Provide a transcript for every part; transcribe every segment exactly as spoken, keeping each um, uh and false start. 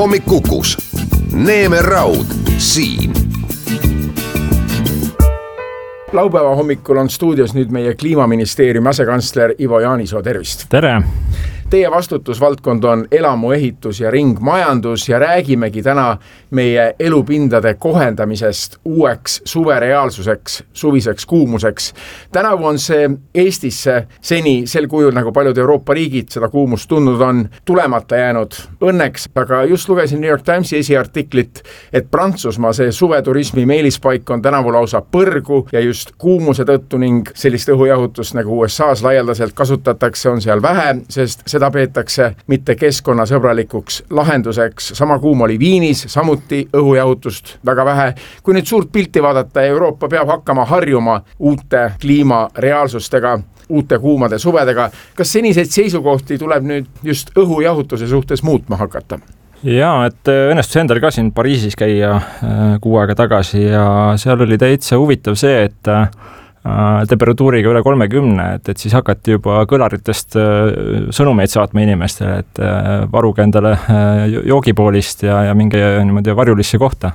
Hommik Kukus. Neeme Raud siin. Laupäeva hommikul on stuudios nüüd meie Kliimaministeeriumi asekantsler Ivo Jaanisoo, tervist! Tere! Teie vastutusvaldkond on elamuehitus ja ringmajandus ja räägimegi täna meie elupindade kohendamisest uueks suvereaalsuseks, suviseks kuumuseks. Tänavu on see Eestisse seni sel kujul, nagu paljud Euroopa riigid seda kuumust tundnud on, tulemata jäänud õnneks, aga just lugesin New York Timesi esiartiklit, et Prantsusmaa see suveturismi meelispaik on tänavu lausa põrgu ja just kuumuse tõttu ning sellist õhujahutust nagu U S A-s laialdaselt kasutatakse on seal vähe, sest seda peetakse mitte keskkonnasõbralikuks lahenduseks. Sama kuum oli Viinis, samuti õhujahutust väga vähe. Kui nüüd suurt pilti vaadata, Euroopa peab hakkama harjuma uute kliimareaalsustega, uute kuumade suvedega. Kas seniseid seisukohti tuleb nüüd just õhujahutuse suhtes muutma hakata? Jaa, et õnnestus endal ka siin Pariisis käia kuu aega tagasi ja seal oli täitsa huvitav see, et temperatuuriga üle kolmekümne, et, et siis hakati juba kõlaritest sõnumeid saatma inimestele, et varuge endale joogipoolist ja, ja minge niimoodi varjulisse kohta.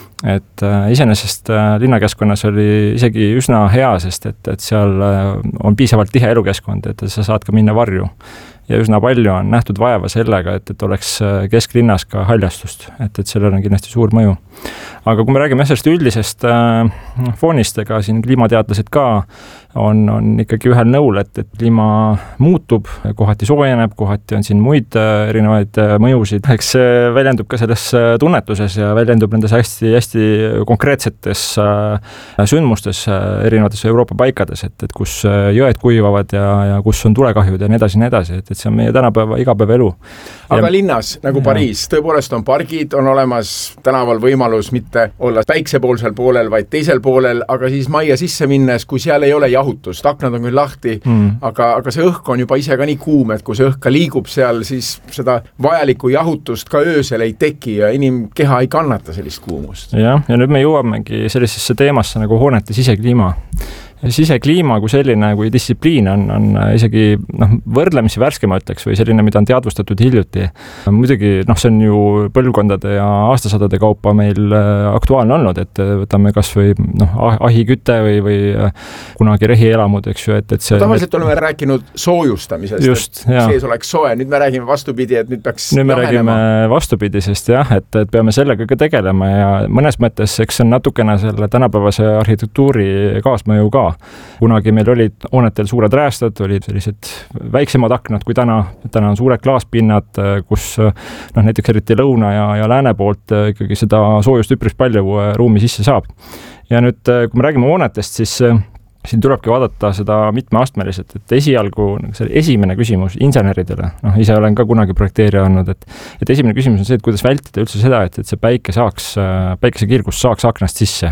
Et iseenesest linnakeskkonnas oli isegi üsna hea, sest et, et seal on piisavalt tihe elukeskkond, et sa saad ka minna varju. Ja üsna palju on nähtud vaeva sellega, et, et oleks kesklinnas ka haljastust, et, et sellel on kindlasti suur mõju. Aga kui me räägime sellest üldisest äh, foonist, ega siin kliimateadlased ka on, on ikkagi ühel nõul, et, et kliima muutub, kohati soojeneb, kohati on siin muid äh, erinevaid äh, mõjusid. Eks see väljendub ka selles äh, tunnetuses ja väljendub nendes hästi, hästi konkreetsetes äh, sündmustes äh, erinevates Euroopa paikades, et, et kus äh, jõed kuivavad ja, ja kus on tulekahjud ja nii edasi, nii edasi, et, et see on meie tänapäeva igapäeva elu. Aga ja, linnas, nagu Pariis, tõepoolest on pargid, on olemas tänaval võimalus mitte olla päiksepoolsel poolel, vaid teisel poolel, aga siis majja sisse minnes, kui seal ei ole jahutust, aknad on küll lahti, mm. aga, aga see õhk on juba ise ka nii kuum, et kui see õhk ka liigub seal, siis seda vajalikku jahutust ka öösel ei teki ja inimkeha ei kannata sellist kuumust. Ja, ja nüüd me jõuamegi sellisesse teemasse nagu hoonete sisekliima. Sisekliima kui selline, kui distsipliin on, on isegi noh, võrdlemisi värske, ma ütleks, või selline, mida on teadvustatud hiljuti. Muidugi, noh, see on ju põlvkondade ja aastasadade kaupa meil aktuaalne olnud, et võtame kas või noh, ahiküte või, või kunagi rehielamud, eks ju, et, et see... No, tavaliselt oleme rääkinud soojustamisest, just, et sees oleks soe. Nüüd me räägime vastupidi, et nüüd peaks nüüd me räägime vastupidisest, jah, et, et peame sellega ka tegelema ja mõnes mõttes, eks see on natukene selle tänapäevase arhitektuuri kaasmõju ka. Kunagi meil olid hoonetel suured räästad, olid sellised väiksemad aknad kui täna. Täna on suured klaaspinnad, kus noh, näiteks eriti lõuna ja, ja lääne poolt ikkagi seda soojust üpris palju ruumi sisse saab. Ja nüüd, kui me räägime hoonetest, siis siin tulebki vaadata seda mitmeastmeliselt, et esialgu see esimene küsimus inseneridele, noh, ise olen ka kunagi projekteerija olnud, et, et esimene küsimus on see, et kuidas vältida üldse seda, et, et see päike saaks, päikesekirgus saaks aknast sisse.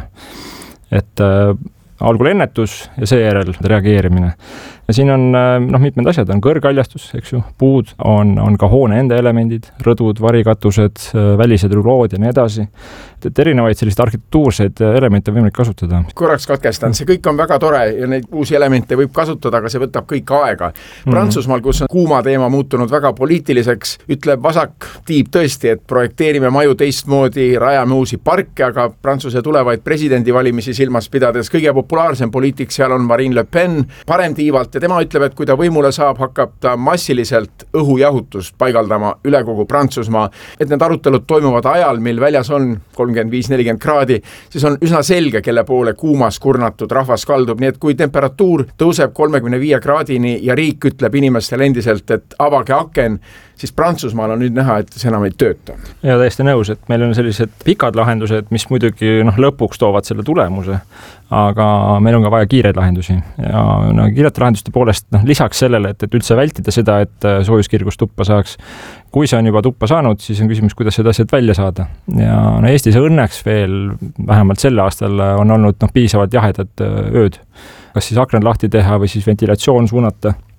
Et algul ennetus ja seejärel reageerimine. Ja siin on noh, mitmed asjad, on kõrgaljastus, eks ju, puud, on, on ka hoone enda elemendid, rõdud, varikatused, välised rulood ja nii edasi. Et erinevaid sellised arhitektuurseid elemente võimalik kasutada. Korraks katkestan, see kõik on väga tore ja neid uusi elemente võib kasutada, aga see võtab kõik aega. Prantsusmaal, kus on kuuma teema muutunud väga poliitiliseks, ütleb vasak tiib tõesti, et projekteerime maju teistmoodi, rajame uusi parke, aga Prantsuse tulevaid presidendivalimisi silmas pidades kõige populaarsem poliitik seal on Marine Le Pen, parem tiivalt, ja tema ütleb, et kui ta võimule saab, hakkab ta massiliselt õhujahutust paigaldama üle kogu Prantsusmaa, et need arutelud toimuvad ajal, mil väljas on kolmkümmend viis nelikümmend kraadi, siis on üsna selge, kelle poole kuumas kurnatud rahvas kaldub, nii et kui temperatuur tõuseb kolmekümne viie kraadini ja riik ütleb inimestele endiselt, et avage aken, siis Prantsusmaal on nüüd näha, et see enam ei tööta. Ja täiesti nõus, et meil on sellised pikad lahendused, mis muidugi noh, lõpuks toovad selle tulemuse, aga meil on ka vaja kiireid lahendusi ja no, kiirete lahenduste poolest noh, lisaks sellele, et, et üldse vältida seda, et soojuskirgus tuppa saaks. Kui see on juba tuppa saanud, siis on küsimus, kuidas seda asjad välja saada. Ja no, Eestis õnneks veel vähemalt sel aastal on olnud noh, piisavalt jahedad ööd. Kas siis aknad lahti teha või siis ventilatsioon suunata.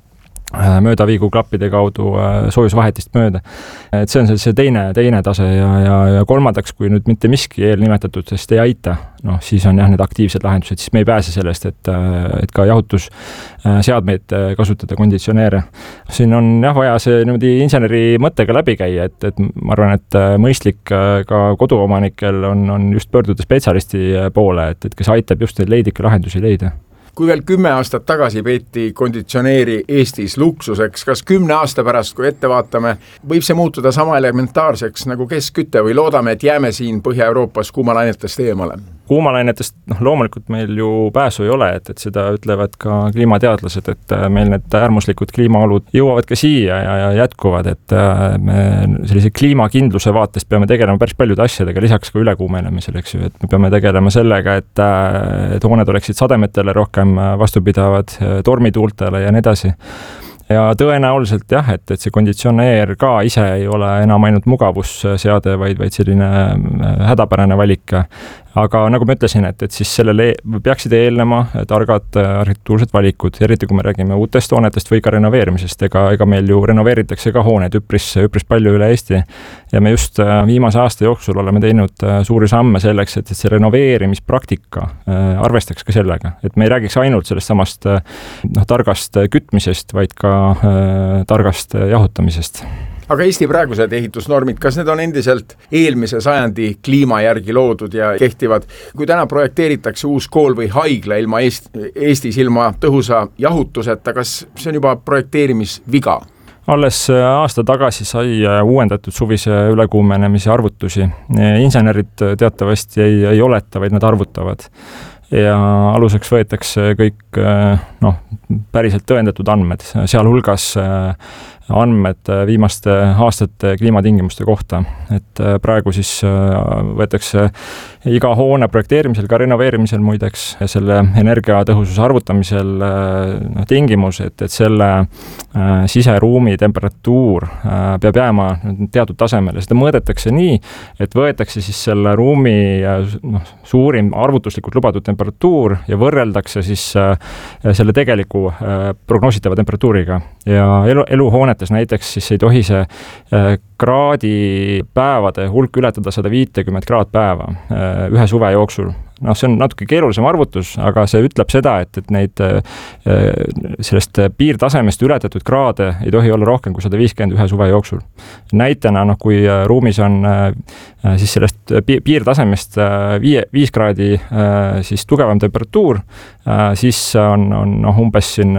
mööda viiguklappide kaudu soojusvahetist mööda. Et see on see teine, teine tase ja, ja, ja kolmandaks, kui nüüd mitte miski eelnimetatutest ei aita, noh, siis on jah need aktiivsed lahendused, siis me ei pääse sellest, et, et ka jahutusseadmeid kasutada, konditsioneere. Siin on jah vaja see niimoodi inseneri mõttega läbi käia, et, et ma arvan, et mõistlik ka koduomanikel on, on just pöörduda spetsialisti poole, et, et kes aitab just neid leidlikke lahendusi leida. Kui veel kümme aastat tagasi peeti konditsioneeri Eestis luksuseks, kas kümne aasta pärast, kui ette vaatame, võib see muutuda sama elementaarseks nagu keskküte või loodame, et jääme siin Põhja-Euroopas kuumalainetest eemale? Kuumalainetest, noh, loomulikult meil ju pääsu ei ole, et, et seda ütlevad ka kliimateadlased, et meil need äärmuslikud kliimaolud jõuavad ka siia ja, ja jätkuvad, et me sellise kliimakindluse vaatest peame tegelema päris paljude asjadega, lisaks ka ülekuumenemisel, eks ju, et me peame tegelema sellega, et, et hooned oleksid sademetele rohkem vastupidavad, tormituultele ja nii edasi. Ja tõenäoliselt jah, et, et see konditsioneer ka ise ei ole enam ainult mugavusseade, vaid, vaid selline hädapärane valik. Aga nagu ma ütlesin, et, et siis sellele peaksid eelnema targad arhitektuursed valikud, eriti kui me räägime uutest hoonetest või ka renoveerimisest, ega, ega meil ju renoveeritakse ka hooned üpris, üpris palju üle Eesti. Ja me just viimase aasta jooksul oleme teinud suuri samme selleks, et, et see renoveerimispraktika arvestaks ka sellega, et me ei räägiks ainult sellest samast noh, targast kütmisest, vaid ka äh, targast jahutamisest. Aga Eesti praegused ehitusnormid, kas need on endiselt eelmise sajandi kliima järgi loodud ja kehtivad? Kui täna projekteeritakse uus kool või haigla ilma Eest, Eestis ilma tõhusa jahutuseta, kas see on juba projekteerimisviga? Alles aasta tagasi sai uuendatud suvise ülekuumenemise arvutusi. Insenerid teatavasti ei, ei oleta, vaid nad arvutavad. Ja aluseks võetakse kõik noh, päriselt tõendatud andmed, sealhulgas andmed viimaste aastate kliimatingimuste kohta. Et praegu siis võetakse iga hoone projekteerimisel, ka renoveerimisel muideks ja selle energiatõhususe arvutamisel no, tingimus, et, et selle äh, siseruumi temperatuur äh, peab jääma teatud tasemele. Seda mõõdetakse nii, et võetakse siis selle ruumi no, suurim arvutuslikult lubatud temperatuur ja võrreldakse siis äh, selle tegeliku äh, prognoositava temperatuuriga. Ja elu, eluhoonetes näiteks siis ei tohi see äh, kraadi päevade hulk ületada sada viitekümmet kraad päeva äh, ühe suve jooksul. Noh, see on natuke keerulisem arvutus, aga see ütleb seda, et, et neid sellest piirtasemest ületatud kraade ei tohi olla rohkem kui sada viiskümmend ühe suve jooksul. Näitena, noh, kui ruumis on siis sellest piirtasemest viie, viis kraadi siis tugevam temperatuur, siis on, on noh, umbes siin,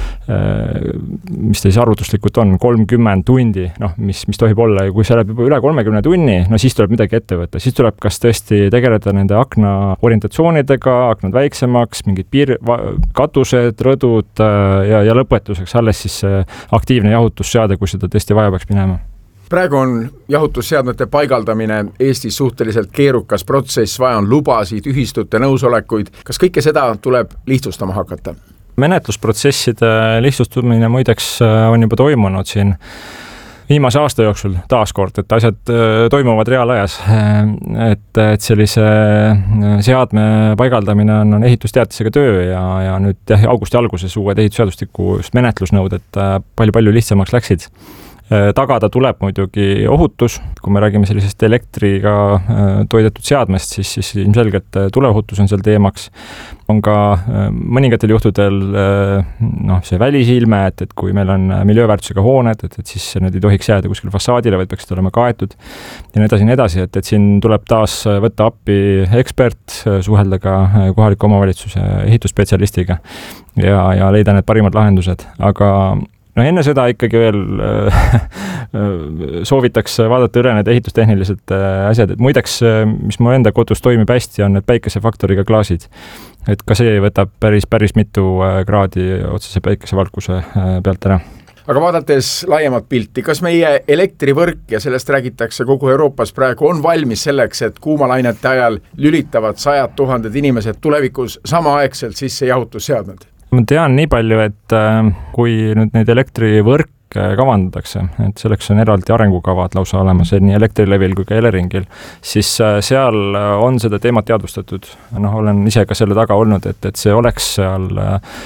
mis ta siis arvutuslikult on, kolmkümmend tundi, noh, mis, mis tohib olla, ja kui see läheb juba üle kolmekümne tunni, no siis tuleb midagi ette võtta, siis tuleb kas tõesti tegeleda nende akna orientatsioonidega, aknad väiksemaks, mingid piir, katused, rõdud ja, ja lõpetuseks alles siis aktiivne jahutusseade, kui seda tõesti vaja peaks minema. Praegu on jahutusseadmete paigaldamine Eestis suhteliselt keerukas protsess, vaja on lubasid, ühistute nõusolekuid. Kas kõike seda tuleb lihtsustama hakata? Menetlusprotsesside lihtsustumine muideks on juba toimunud siin viimase aasta jooksul taaskord, et asjad toimuvad reaalajas, et, et sellise seadme paigaldamine on, on ehitusteatisega töö ja, ja nüüd jah, augusti alguses uued ehitusseadustiku just menetlusnõuded palju-palju lihtsamaks läksid. Tagada tuleb muidugi ohutus, kui me räägime sellisest elektriga toidetud seadmest, siis, siis ilmselgelt tuleohutus on seal teemaks. On ka mõningatel juhtudel noh, see välisilme, et, et kui meil on miljööväärtusega hooned, et, et siis need ei tohiks jääda kuskil fassaadile, vaid peaksid olema kaetud ja nii edasi, nii edasi, et, et siin tuleb taas võtta appi ekspert, suhelda ka kohaliku omavalitsuse ehitusspetsialistiga ja, ja leida need parimad lahendused, aga no enne seda ikkagi veel äh, soovitaks vaadata üle need ehitustehnilised äh, asjad, et muideks, mis mu enda kodus toimib hästi, on need päikesefaktoriga klaasid. Et ka see võtab päris, päris mitu äh, kraadi otsese päikesevalkuse äh, pealt ära. Aga vaadates laiemat pilti, kas meie elektrivõrk, ja sellest räägitakse kogu Euroopas praegu, on valmis selleks, et kuumalainete ajal lülitavad sajad tuhanded inimesed tulevikus samaaegselt sisse jahutusseadmed? Ma tean nii palju, et kui nüüd neid elektrivõrke kavandatakse, et selleks on eraldi arengukavad lausa olemas, nii Elektrilevil kui ka Eleringil, siis seal on seda teemat teadvustatud. Noh, olen ise ka selle taga olnud, et, et see oleks seal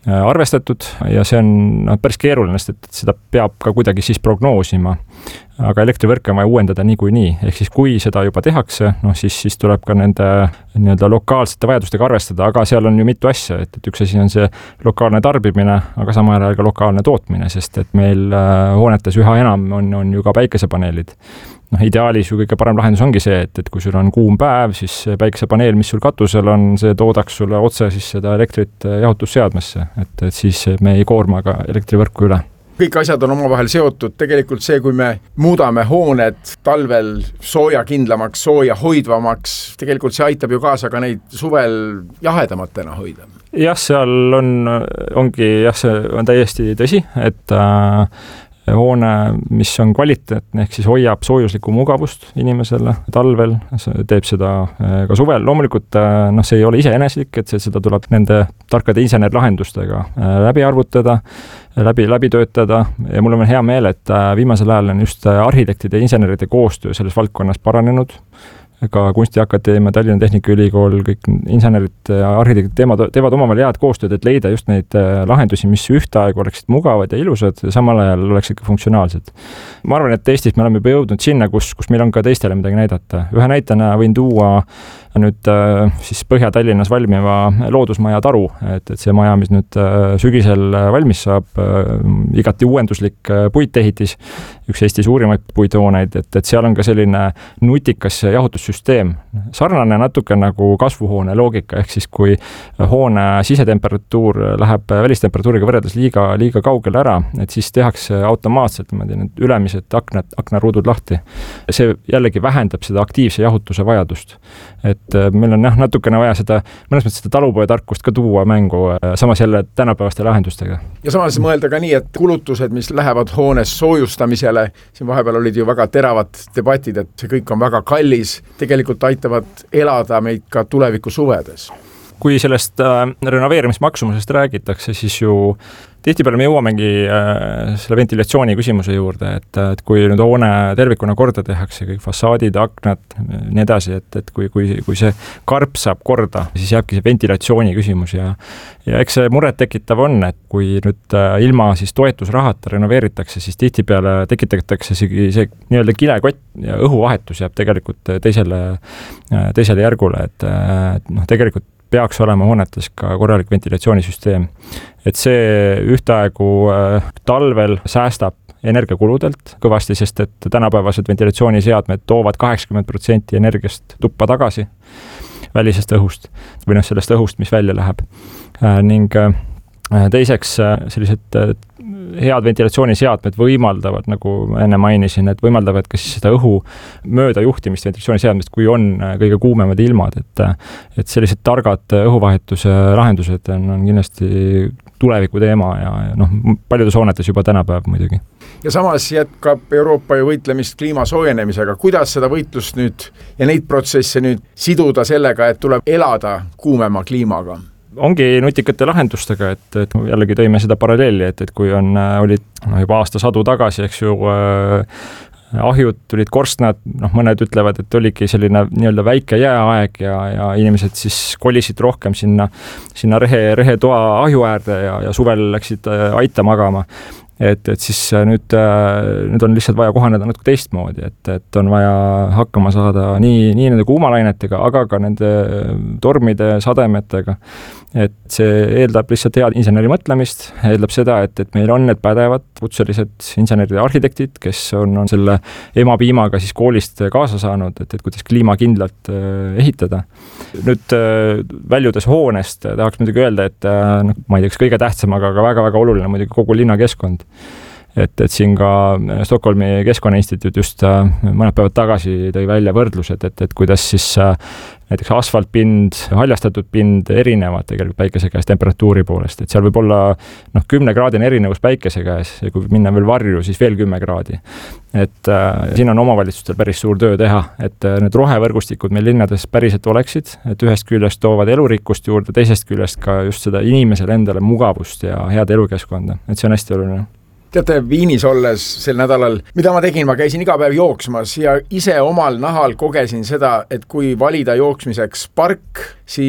arvestatud ja see on no, päris keeruline, sest et seda peab ka kuidagi siis prognoosima. Aga elektrivõrke on vaja uuendada niikuinii, ehk siis kui seda juba tehakse, noh siis, siis tuleb ka nende nii-öelda lokaalsete vajadustega arvestada, aga seal on ju mitu asja, et, et üks asi on see lokaalne tarbimine, aga samal ajal ka lokaalne tootmine, sest et meil hoonetes üha enam on, on ju ka päikesepaneelid. Noh, ideaalis ju kõige parem lahendus ongi see, et, et kui sul on kuum päev, siis päikesepaneel, mis sul katusel on, see toodaks sulle otse siis seda elektrit jahutusseadmesse, et, et siis me ei koorma ka elektrivõrku üle. Kõik asjad on omavahel seotud, tegelikult see, kui me muudame hooned talvel sooja kindlamaks, sooja hoidvamaks, tegelikult see aitab ju kaasa ka neid suvel jahedamatena hoida. Jah, seal on, ongi, jah, see on täiesti tõsi, et äh, hoone, mis on kvaliteetne, ehk siis hoiab soojuslikku mugavust inimesele talvel, teeb seda ka suvel. Loomulikult noh, see ei ole iseeneslik, et see, seda tuleb nende tarkade insenerlahendustega läbi arvutada, läbi, läbi töötada ja mul on hea meel, et viimasel ajal on just arhitektide ja inseneride koostöö selles valdkonnas paranenud. Ka Kunstiakadeemia, Tallinna Tehnikaülikool, kõik insenerid ja arhitektid teevad, teevad omavahel head koostööd, et leida just neid lahendusi, mis ühtaegu oleksid mugavad ja ilusad ja samal ajal oleksid ka funktsionaalsed. Ma arvan, et Eestis me oleme juba jõudnud sinna, kus, kus meil on ka teistele midagi näidata. Ühe näitena võin tuua nüüd siis Põhja-Tallinnas valmiva loodusmaja Taru, et, et see maja, mis nüüd sügisel valmis saab, igati uuenduslik puitehitis, üks Eesti suurimaid puithooneid, et, et seal on ka selline nutikas jahutussüsteem, sarnane natuke nagu kasvuhoone loogika, ehk siis kui hoone sisetemperatuur läheb välistemperatuuriga võrreldes liiga, liiga kaugele ära, et siis tehakse automaatselt need ülemised aknad, aknaruudud lahti. See jällegi vähendab seda aktiivse jahutuse vajadust. Et meil on jah, natukene vaja seda, mõnes mõttes seda talupojatarkust ka tuua mängu, samas jälle tänapäevaste lahendustega. Ja samas mõelda ka nii, et kulutused, mis lähevad hoones soojustamisele, siin vahepeal olid ju väga teravad debatid, et see kõik on väga kallis, tegelikult aitavad elada meid ka tuleviku suvedes. Kui sellest äh, renoveerimismaksumusest räägitakse, siis ju tihtipeale me jõuamegi äh, selle ventilatsiooni küsimuse juurde, et, et kui nüüd hoone tervikuna korda tehakse, kõik fassaadid, aknad, nii edasi, et, et kui, kui, kui see karp saab korda, siis jääbki see ventilatsiooni küsimus ja, ja eks see muret tekitav on, et kui nüüd äh, ilma siis toetusrahata renoveeritakse, siis tihtipeale tekitatakse see, see nii-öelda kilekott ja õhuvahetus jääb tegelikult teisele, teisele järgule, et, et noh, tegelikult peaks olema hoonetes ka korralik ventilatsioonisüsteem. Et see ühtaegu äh, talvel säästab energiakuludelt kõvasti, sest et tänapäevased ventilatsiooniseadmed toovad kaheksakümmend protsenti energiast tuppa tagasi välisest õhust või noh, sellest õhust, mis välja läheb. Äh, ning äh, teiseks äh, sellised äh, head ventilatsiooniseadmed võimaldavad, nagu enne mainisin, et võimaldavad ka siis seda õhu mööda juhtimist ventilatsiooniseadmest, kui on kõige kuumemad ilmad, et, et sellised targad õhuvahetuse lahendused on, on kindlasti tuleviku teema ja, ja noh, paljudes hoonetes juba tänapäev muidugi. Ja samas jätkab Euroopa ju võitlemist kliima soojenemisega. Kuidas seda võitlust nüüd ja neid protsesse nüüd siduda sellega, et tuleb elada kuumema kliimaga? Ongi nutikate lahendustega, et, et jällegi tõime seda paralleeli, et, et kui on, olid no, juba aasta sadu tagasi, eks ju, äh, ahjud tulid korstnad, noh, mõned ütlevad, et oligi selline nii-öelda väike jääaeg ja, ja inimesed siis kolisid rohkem sinna, sinna rehe, rehe toa ahju äärde ja, ja suvel läksid äh, aita magama. Et, et siis nüüd, nüüd on lihtsalt vaja kohaneda natuke teistmoodi, et, et on vaja hakkama saada nii, nii nende kuumalainetega, aga ka nende tormide, sademetega. Et see eeldab lihtsalt head inseneri mõtlemist, eeldab seda, et, et meil on need pädevad kutselised insenerid ja arhitektid, kes on, on selle emapiimaga siis koolist kaasa saanud, et, et kuidas kliimakindlalt ehitada. Nüüd väljudes hoonest tahaks muidugi öelda, et no, ma ei tea, kõige tähtsam, aga väga-väga oluline muidugi kogu linnakeskkond. Et, et siin ka Stockholmi Keskkonnainstituut just mõned päevad tagasi tõi välja võrdlused, et, et kuidas siis näiteks asfaltpind, haljastatud pind erinevad tegelikult päikese käes temperatuuri poolest, et seal võib olla noh, kümne kraadine erinevus päikese käes ja kui minna veel varju, siis veel kümme kraadi. Et äh, siin on omavalitsustel päris suur töö teha, et äh, need rohevõrgustikud meil linnades päriselt oleksid, et ühest küljest toovad elurikkust juurde, teisest küljest ka just seda inimesele endale mugavust ja head elukeskkonda, et see on hästi oluline. Teate, Viinis olles sel nädalal, mida ma tegin, ma käisin iga päev jooksmas ja ise omal nahal kogesin seda, et kui valida jooksmiseks park, siis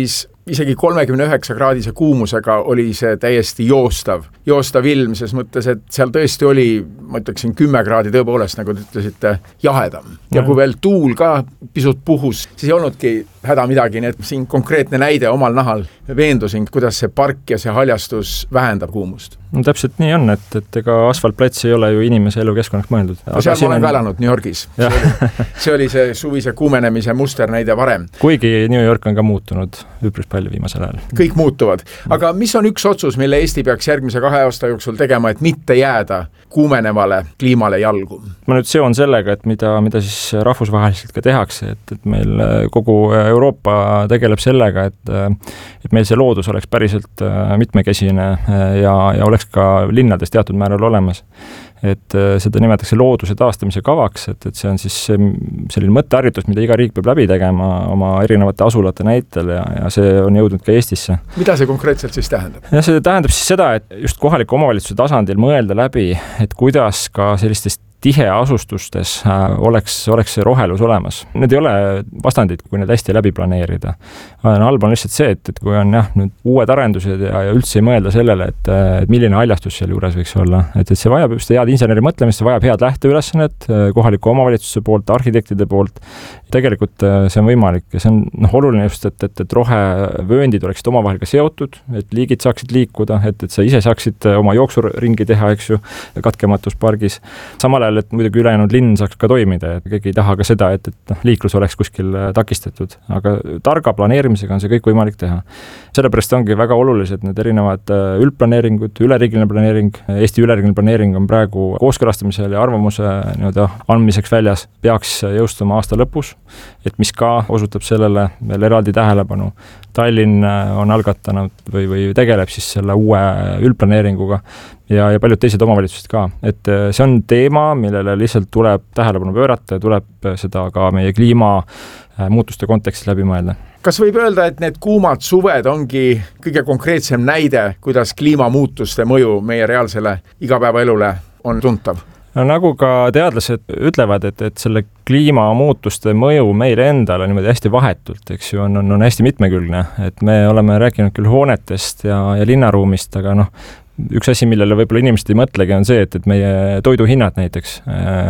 isegi kolmekümne üheksa kraadise kuumusega oli see täiesti joostav, joostav ilm, ses mõttes, et seal tõesti oli, ma ütleksin, kümme kraadi tõepoolest, nagu te ütlesite, jahedam. Ja kui veel tuul ka pisut puhus, siis ei olnudki häda midagi, nii et siin konkreetne näide omal nahal veendusin, kuidas see park ja see haljastus vähendab kuumust. No täpselt nii on, et, et ega asfaltplats ei ole ju inimese elukeskkonnaks mõeldud. No seal ma olen on... ka elanud New Yorgis. See oli, see oli see suvise kuumenemise musternäide varem. Kuigi New York on ka muutunud üpris palju viimasel ajal. Kõik muutuvad. Aga mis on üks otsus, mille Eesti peaks järgmise kahe aasta jooksul tegema, et mitte jääda kuumenevale kliimale jalgu? Ma nüüd seon sellega, et mida, mida siis rahvusvaheliselt ka tehakse, et, et meil kogu Euroopa tegeleb sellega, et, et meil see loodus oleks päriselt mitmekesine ja, ja oleks ka linnades teatud määral olemas. Et seda nimetatakse looduse taastamise kavaks, et, et see on siis selline mõtteharjutus, mida iga riik peab läbi tegema oma erinevate asulate näitel ja, ja see on jõudnud ka Eestisse. Mida see konkreetselt siis tähendab? Ja see tähendab siis seda, et just kohaliku omavalitsuse tasandil mõelda läbi, et kuidas ka sellistest tiheasustustes oleks, oleks see rohelus olemas. Need ei ole vastandid, kui need hästi läbi planeerida. Halb on lihtsalt see, et, et kui on jah, nüüd uued arendused ja, ja üldse ei mõelda sellele, et, et milline haljastus seal juures võiks olla. Et, et see vajab just head inseneri mõtlemist, see vajab head lähteülesannet kohaliku omavalitsuse poolt, arhitektide poolt. Tegelikult see on võimalik ja see on noh, oluline just, et, et, et rohevööndid oleksid omavahel ka seotud, et liigid saaksid liikuda, et, et sa ise saaksid oma jooksuringi teha, eks ju, katkematus pargis. Samal ajal, et muidugi ülejäänud linn saaks ka toimida, et keegi ei taha ka seda, et, et noh, liiklus oleks kuskil takistatud, aga targa planeerimisega on see kõik võimalik teha. Sellepärast ongi väga olulised need erinevad üldplaneeringud, üleriigiline planeering, Eesti üleriigiline planeering on praegu kooskõlastamisel ja arvamuse nii-öelda andmiseks väljas, peaks jõustuma aasta lõpus, et mis ka osutab sellele veel eraldi tähelepanu. Tallinn on algatanud või, või tegeleb siis selle uue üldplaneeringuga ja, ja paljud teised omavalitsused ka. Et see on teema, millele lihtsalt tuleb tähelepanu pöörata ja tuleb seda ka meie kliimamuutuste kontekstis läbi mõelda. Kas võib öelda, et need kuumad suved ongi kõige konkreetsem näide, kuidas kliimamuutuste mõju meie reaalsele igapäevaelule on tuntav? No, nagu ka teadlased ütlevad, et, et selle kliimamuutuste mõju meile endale niimoodi hästi vahetult, eks ju, on, on, on hästi mitmekülgne, et me oleme rääkinud küll hoonetest ja, ja linnaruumist, aga noh, üks asi, millele võib-olla inimesed ei mõtlegi, on see, et, et meie toiduhinnad näiteks,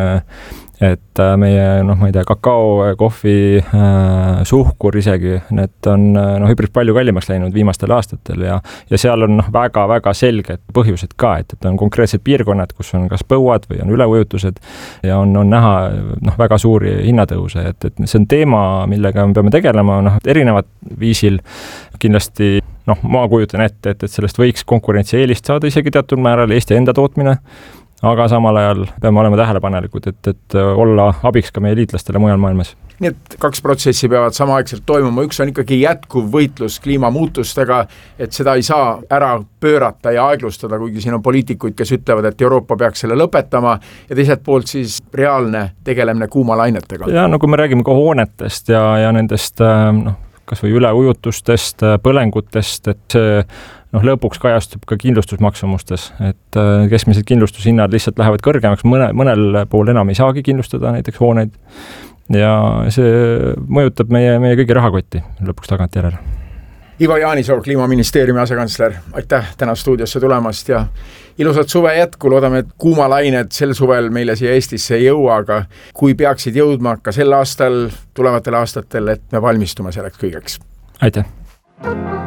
et meie, noh, ma ei tea, kakao, kohvi, suhkur isegi, need on noh, üpris palju kallimaks läinud viimastel aastatel ja, ja seal on noh, väga-väga selged põhjused ka, et, et on konkreetsed piirkonnad, kus on kas põuad või on üleujutused ja on, on näha noh, väga suuri hinnatõuse, et, et see on teema, millega me peame tegelema noh, erinevat viisil kindlasti. Noh, ma kujutan ette, et, et sellest võiks konkurentsieelist saada isegi teatud määral Eesti enda tootmine, aga samal ajal peame olema tähelepanelikud, et, et olla abiks ka meie liitlastele mujal maailmas. Nii et kaks protsessi peavad samaaegselt toimuma, üks on ikkagi jätkuv võitlus kliimamuutustega, et seda ei saa ära pöörata ja aeglustada, kuigi siin on poliitikuid, kes ütlevad, et Euroopa peaks selle lõpetama ja teiselt poolt siis reaalne tegelemine kuumalainetega. Ja no kui me räägime ka hoonetest ja, ja nendest noh, kas või üleujutustest, põlengutest, et see noh, lõpuks kajastub ka kindlustusmaksumustes, et keskmised kindlustushinnad lihtsalt lähevad kõrgemaks, mõne, mõnel pool enam ei saagi kindlustada näiteks hooneid ja see mõjutab meie, meie kõigi rahakotti lõpuks tagant järele. Ivo Jaanisoo, Kliimaministeeriumi asekantsler, aitäh täna stuudiosse tulemast ja ilusat suve jätku, loodame, et kuumalained sel suvel meile siia Eestisse ei jõua, aga kui peaksid jõudma ka sel aastal, tulevatel aastatel, et me valmistume selleks kõigeks. Aitäh!